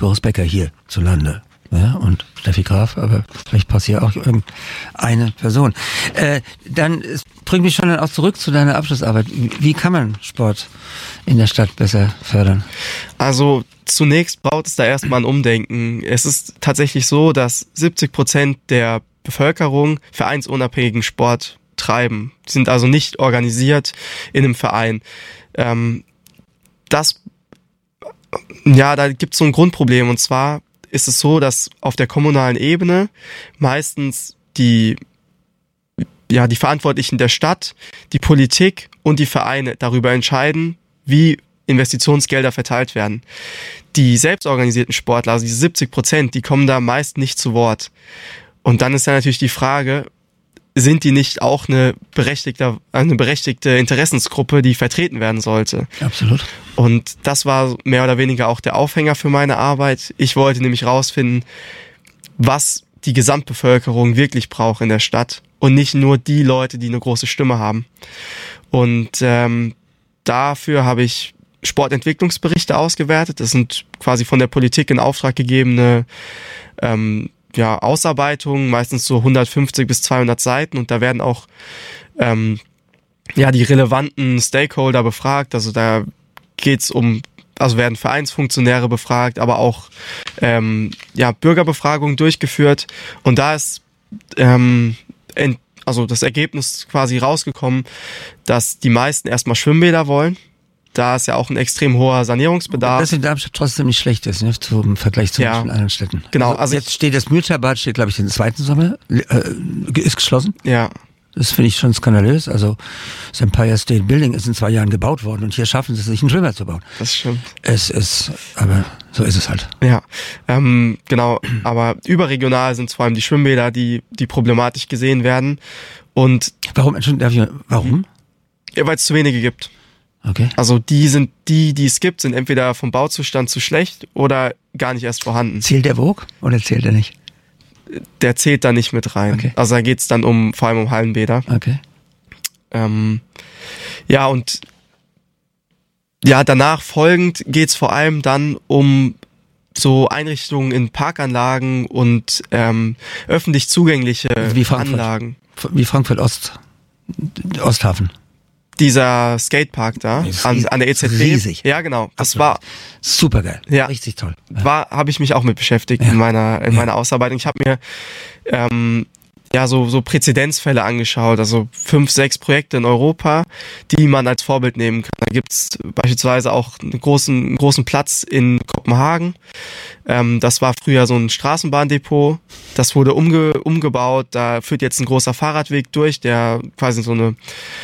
Boris Becker hierzulande. Ja, und Steffi Graf, aber vielleicht passt hier auch irgendeine Person. Dann bringt mich schon dann auch zurück zu deiner Abschlussarbeit. Wie kann man Sport in der Stadt besser fördern? Also zunächst braucht es da erstmal ein Umdenken. Es ist tatsächlich so, dass 70% der Bevölkerung vereinsunabhängigen Sport treiben. Die sind also nicht organisiert in einem Verein. Da gibt es so ein Grundproblem, und zwar ist es so, dass auf der kommunalen Ebene meistens die Verantwortlichen der Stadt, die Politik und die Vereine darüber entscheiden, wie Investitionsgelder verteilt werden. Die selbstorganisierten Sportler, also diese 70%, die kommen da meist nicht zu Wort. Und dann ist ja natürlich die Frage, sind die nicht auch eine berechtigte Interessensgruppe, die vertreten werden sollte? Absolut. Und das war mehr oder weniger auch der Aufhänger für meine Arbeit. Ich wollte nämlich rausfinden, was die Gesamtbevölkerung wirklich braucht in der Stadt und nicht nur die Leute, die eine große Stimme haben. Und dafür habe ich Sportentwicklungsberichte ausgewertet. Das sind quasi von der Politik in Auftrag gegebene Ausarbeitungen, meistens so 150 bis 200 Seiten, und da werden auch die relevanten Stakeholder befragt. Also da geht's werden Vereinsfunktionäre befragt, aber auch Bürgerbefragungen durchgeführt, und da ist das Ergebnis quasi rausgekommen, dass die meisten erstmal Schwimmbäder wollen. Da ist ja auch ein extrem hoher Sanierungsbedarf. Das in Darmstadt trotzdem nicht schlecht ist, ne, im Vergleich zu manchen anderen Städten. Genau. Also jetzt steht das Mühltalbad, glaube ich, den zweiten Sommer, ist geschlossen. Ja. Das finde ich schon skandalös. Also das Empire State Building ist in 2 Jahren gebaut worden, und hier schaffen sie es nicht, einen Schwimmer zu bauen. Das stimmt. Aber so ist es halt. Ja, genau. Aber überregional sind es vor allem die Schwimmbäder, die problematisch gesehen werden. Und warum? Ja, weil es zu wenige gibt. Okay. Also die es gibt, sind entweder vom Bauzustand zu schlecht oder gar nicht erst vorhanden. Zählt der Vogue oder zählt er nicht? Der zählt da nicht mit rein. Okay. Also da geht's dann vor allem um Hallenbäder. Okay. Danach folgend geht's vor allem dann um so Einrichtungen in Parkanlagen und öffentlich zugängliche Anlagen. Wie Frankfurt Osthafen. Dieser Skatepark da an der EZB. Riesig. Ja, genau. Das Absolut. war supergeil. Ja. Richtig toll. Habe ich mich auch mit beschäftigt in meiner Ausarbeitung. Ich habe mir so Präzedenzfälle angeschaut, also 5, 6 Projekte in Europa, die man als Vorbild nehmen kann. Da gibt's beispielsweise auch einen großen Platz in Kopenhagen. Das war früher so ein Straßenbahndepot. Das wurde umgebaut. Da führt jetzt ein großer Fahrradweg durch, der quasi so eine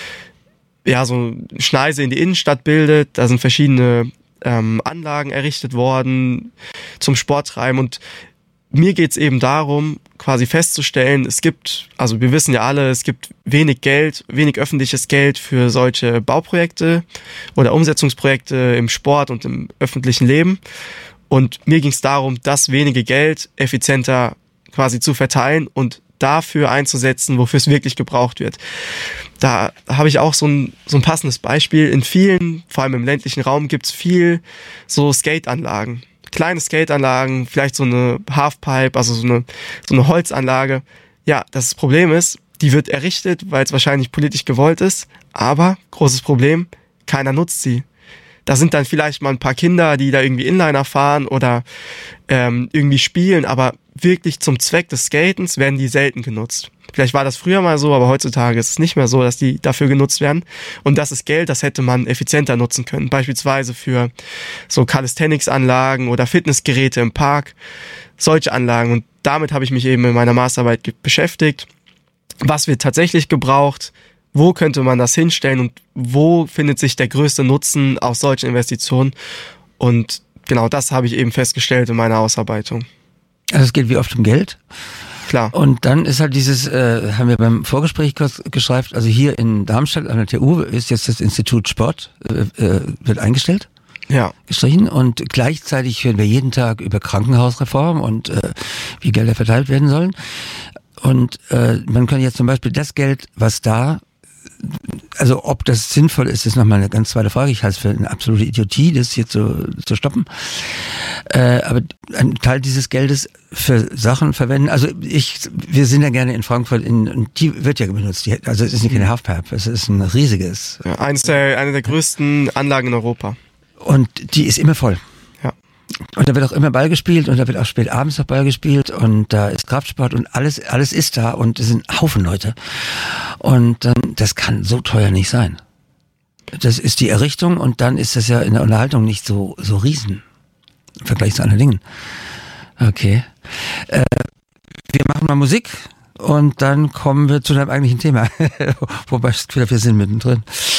Schneise in die Innenstadt bildet. Da sind verschiedene Anlagen errichtet worden zum Sporttreiben, und mir geht's eben darum, quasi festzustellen, wir wissen ja alle, es gibt wenig öffentliches Geld für solche Bauprojekte oder Umsetzungsprojekte im Sport und im öffentlichen Leben, und mir ging's darum, das wenige Geld effizienter quasi zu verteilen und dafür einzusetzen, wofür es wirklich gebraucht wird. Da habe ich auch so ein passendes Beispiel. In vielen, vor allem im ländlichen Raum, gibt's viel so Skateanlagen. Kleine Skateanlagen, vielleicht so eine Halfpipe, also so eine Holzanlage. Ja, das Problem ist, die wird errichtet, weil es wahrscheinlich politisch gewollt ist, aber, großes Problem, keiner nutzt sie. Da sind dann vielleicht mal ein paar Kinder, die da irgendwie Inliner fahren oder irgendwie spielen, aber wirklich zum Zweck des Skatens werden die selten genutzt. Vielleicht war das früher mal so, aber heutzutage ist es nicht mehr so, dass die dafür genutzt werden. Und das ist Geld, das hätte man effizienter nutzen können. Beispielsweise für so Calisthenics-Anlagen oder Fitnessgeräte im Park. Solche Anlagen. Und damit habe ich mich eben in meiner Masterarbeit beschäftigt. Was wird tatsächlich gebraucht? Wo könnte man das hinstellen? Und wo findet sich der größte Nutzen aus solchen Investitionen? Und genau das habe ich eben festgestellt in meiner Ausarbeitung. Also es geht wie oft um Geld. Klar. Und dann ist halt haben wir beim Vorgespräch kurz geschreibt, also hier in Darmstadt an der TU ist jetzt das Institut Sport, wird eingestellt. Ja. Gestrichen, und gleichzeitig hören wir jeden Tag über Krankenhausreform und wie Gelder verteilt werden sollen. Und man kann jetzt zum Beispiel das Geld, was da Also ob das sinnvoll ist, ist nochmal eine ganz zweite Frage. Ich halte es für eine absolute Idiotie, das hier zu stoppen. Aber einen Teil dieses Geldes für Sachen verwenden. Also wir sind ja gerne in Frankfurt, und die wird ja benutzt. Also es ist nicht keine Halfpipe, es ist ein riesiges. Ja, eine der größten Anlagen in Europa. Und die ist immer voll. Ja. Und da wird auch immer Ball gespielt und da wird auch spät abends noch Ball gespielt und da ist Kraftsport und alles ist da und es sind Haufen Leute. Und das kann so teuer nicht sein. Das ist die Errichtung und dann ist das ja in der Unterhaltung nicht so riesen im Vergleich zu anderen Dingen. Okay. Wir machen mal Musik und dann kommen wir zu deinem eigentlichen Thema. Wobei wir sind mittendrin.